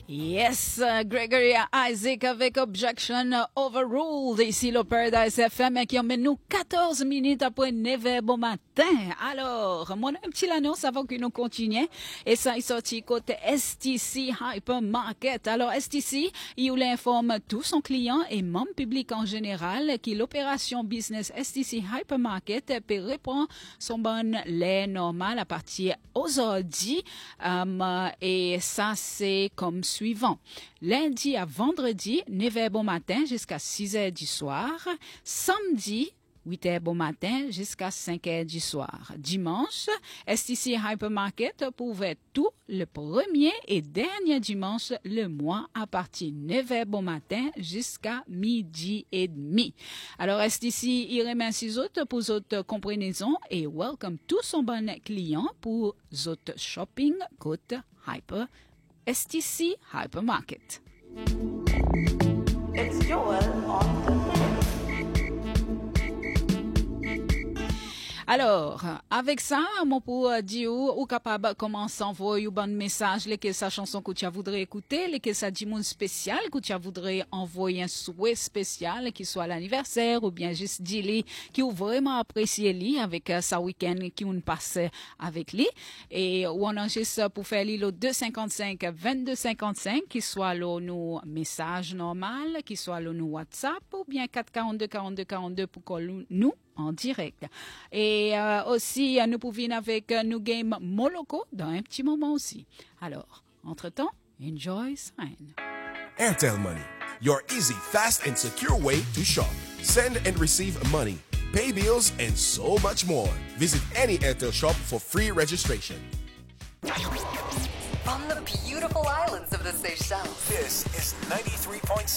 Yes, Gregory Isaac avec Objection Overruled ici le Paradise FM qui emmène nous 14 minutes après 9h bon matin. Alors, mon petit l'annonce avant que nous continuions et ça est sorti côté STC Hypermarket. Alors STC, il informe tous son client et membres publics en général que l'opération business STC Hypermarket peut reprendre son bon lait normal à partir aujourd'hui et ça c'est comme suivant. Lundi à vendredi, 9h bon matin jusqu'à 6h du soir. Samedi, 8h bon matin jusqu'à 5h du soir. Dimanche, STC Hypermarket pouvait tout le premier et dernier dimanche le mois à partir de 9h bon matin jusqu'à midi et demi. Alors STC, il remercie autres pour votre compréhension et welcome tous son bon client pour votre shopping côté Hyper STC Hypermarket. It's Joel on the minute. Alors, avec ça, mon pour dire ou capable commencer à envoyer un bon message, lesquels sa chanson que tu voudrais écouter, lesquels sa dimon spécial que tu voudrais envoyer un souhait spécial qui soit l'anniversaire ou bien juste dire qui ou vraiment apprécié lui avec sa week-end qui on passe avec lui et ou on enregistre pour faire le 255 2255 qui soit le nous message normal, qui soit le nous WhatsApp ou bien 442 42 42 pour qu'on nous en direct. Et aussi, nous pouvons avec nous game Moloko dans un petit moment aussi. Alors, entre-temps, enjoy Sign. Airtel Money, your easy, fast, and secure way to shop. Send and receive money, pay bills, and so much more. Visit any Airtel shop for free registration. From the beautiful islands of the Seychelles, This is 93.7